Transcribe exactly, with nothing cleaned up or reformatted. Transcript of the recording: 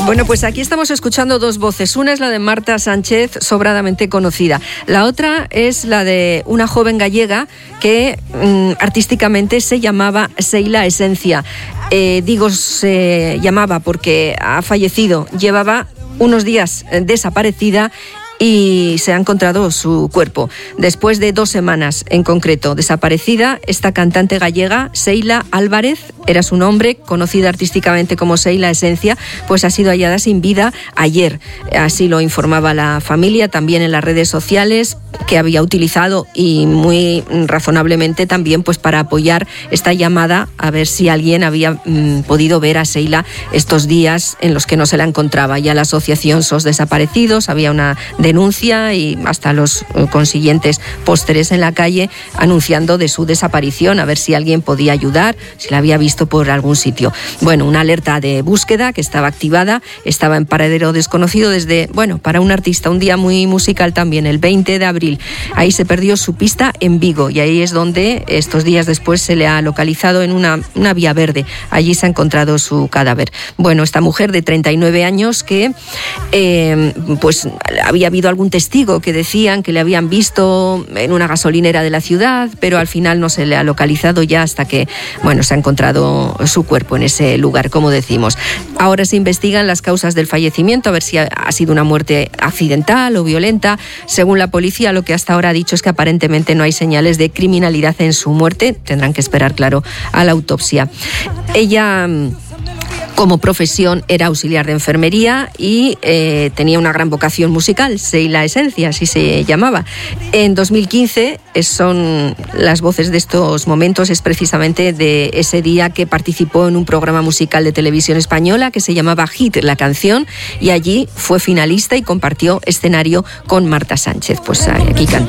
Bueno, pues aquí estamos escuchando dos voces. Una es la de Marta Sánchez, sobradamente conocida. La otra es la de una joven gallega que mmm, artísticamente se llamaba Seila Esencia. Eh, digo se llamaba porque ha fallecido. Llevaba unos días desaparecida y se ha encontrado su cuerpo. Después de dos semanas en concreto desaparecida, esta cantante gallega, Seila Álvarez, era su nombre, conocida artísticamente como Seila Esencia, pues ha sido hallada sin vida ayer. Así lo informaba la familia, también en las redes sociales, que había utilizado y muy razonablemente también pues para apoyar esta llamada a ver si alguien había mmm, podido ver a Seila estos días en los que no se la encontraba. Ya la asociación S O S Desaparecidos había una denuncia y hasta los consiguientes pósteres en la calle anunciando de su desaparición, a ver si alguien podía ayudar, si la había visto por algún sitio. Bueno, una alerta de búsqueda que estaba activada, estaba en paradero desconocido desde, bueno, para un artista, un día muy musical también, el veinte de abril. Ahí se perdió su pista en Vigo y ahí es donde estos días después se le ha localizado en una, una vía verde. Allí se ha encontrado su cadáver. Bueno, esta mujer de treinta y nueve años que eh, pues había habido algún testigo que decían que le habían visto en una gasolinera de la ciudad, pero al final no se le ha localizado ya hasta que, bueno, se ha encontrado su cuerpo en ese lugar, como decimos. Ahora se investigan las causas del fallecimiento, a ver si ha, ha sido una muerte accidental o violenta. Según la policía, lo que hasta ahora ha dicho es que aparentemente no hay señales de criminalidad en su muerte. Tendrán que esperar, claro, a la autopsia. Ella, como profesión, era auxiliar de enfermería y eh, tenía una gran vocación musical, Seila Esencia, así se llamaba. En dos mil quince son las voces de estos momentos, es precisamente de ese día que participó en un programa musical de televisión española que se llamaba Hit, la canción, y allí fue finalista y compartió escenario con Marta Sánchez. Pues aquí canta.